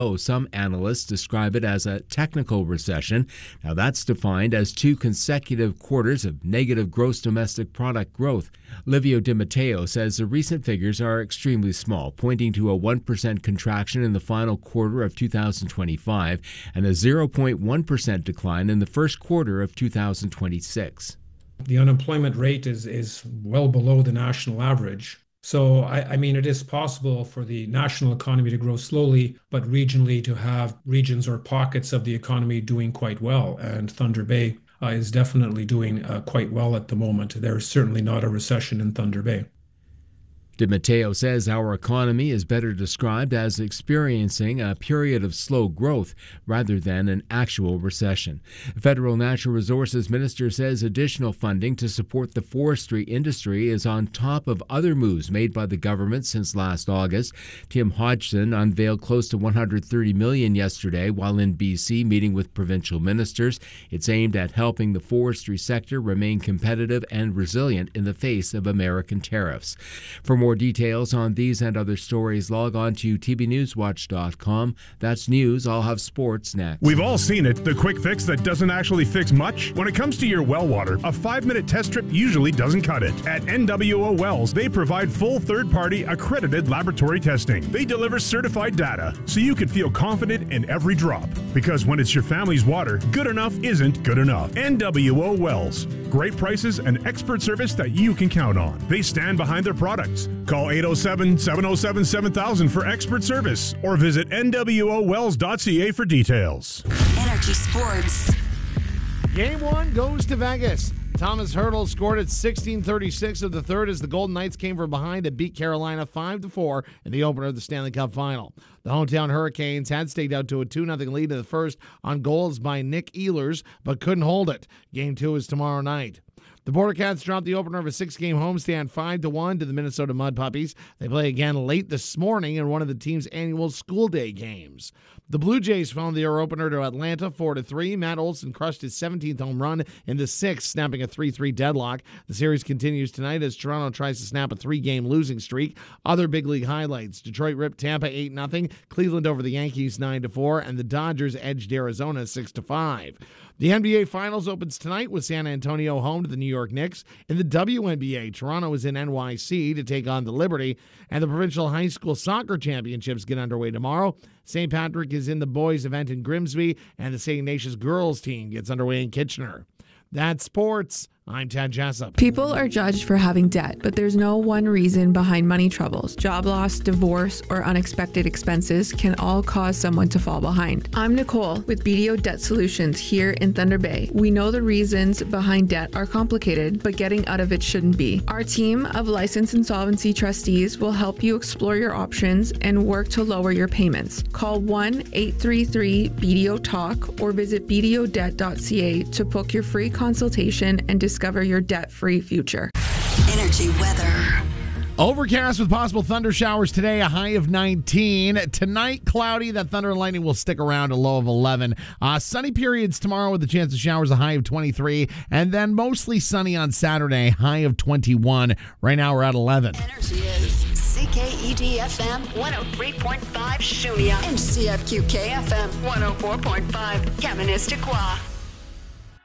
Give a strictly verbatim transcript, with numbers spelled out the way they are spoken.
Oh, some analysts describe it as a technical recession. Now, that's defined as two consecutive quarters of negative gross domestic product growth. Livio Di Matteo says the recent figures are extremely small, pointing to a one percent contraction in the final quarter of two thousand twenty-five and a zero point one percent decline in the first quarter of two thousand twenty-six. The unemployment rate is, is well below the national average. So, I, I mean, it is possible for the national economy to grow slowly, but regionally to have regions or pockets of the economy doing quite well. And Thunder Bay uh, is definitely doing uh, quite well at the moment. There is certainly not a recession in Thunder Bay. Di Matteo says our economy is better described as experiencing a period of slow growth rather than an actual recession. The Federal Natural Resources Minister says additional funding to support the forestry industry is on top of other moves made by the government since last August. Tim Hodgson unveiled close to one hundred thirty million dollars yesterday while in B C meeting with provincial ministers. It's aimed at helping the forestry sector remain competitive and resilient in the face of American tariffs. For more details on these and other stories, log on to T B News Watch dot com. That's news. I'll have sports next. We've all seen it, the quick fix that doesn't actually fix much. When it comes to your well water, a five-minute test strip usually doesn't cut it. At N W O Wells, they provide full third-party accredited laboratory testing. They deliver certified data, so you can feel confident in every drop. Because when it's your family's water, good enough isn't good enough. N W O Wells. Great prices and expert service that you can count on. They stand behind their products. Call eight oh seven, seven oh seven, seven thousand for expert service or visit N W O wells dot C A for details. Energy Sports. Game one goes to Vegas. Thomas Hertel scored at sixteen thirty-six of the third as the Golden Knights came from behind and beat Carolina five to four in the opener of the Stanley Cup Final. The hometown Hurricanes had staked out to a two nothing lead in the first on goals by Nick Ehlers, but couldn't hold it. Game two is tomorrow night. The Border Cats dropped the opener of a six-game homestand five to one to the Minnesota Mud Puppies. They play again late this morning in one of the team's annual school day games. The Blue Jays found their opener to Atlanta four to three. Matt Olson crushed his seventeenth home run in the sixth, snapping a three three deadlock. The series continues tonight as Toronto tries to snap a three-game losing streak. Other big league highlights: Detroit ripped Tampa eight nothing, Cleveland over the Yankees nine to four, and the Dodgers edged Arizona six to five. The N B A Finals opens tonight with San Antonio home to the New York Knicks. In the W N B A, Toronto is in N Y C to take on the Liberty, and the Provincial High School Soccer Championships get underway tomorrow. Saint Patrick is in the boys' event in Grimsby, and the Saint Ignatius girls team gets underway in Kitchener. That's sports. I'm Tad Jessup. People are judged for having debt, but there's no one reason behind money troubles. Job loss, divorce, or unexpected expenses can all cause someone to fall behind. I'm Nicole with B D O Debt Solutions here in Thunder Bay. We know the reasons behind debt are complicated, but getting out of it shouldn't be. Our team of licensed insolvency trustees will help you explore your options and work to lower your payments. Call one eight three three B D O talk or visit b d o debt dot c a to book your free consultation and discuss Discover your debt-free future. Energy weather. Overcast with possible thunder showers today, a high of nineteen. Tonight, cloudy. That thunder and lightning will stick around, a low of eleven. Uh, sunny periods tomorrow with a chance of showers, a high of twenty-three. And then mostly sunny on Saturday, high of twenty-one. Right now, we're at eleven. Energy is C K E D F M one oh three point five Shumia and C F Q K F M one oh four point five Kaministiquia.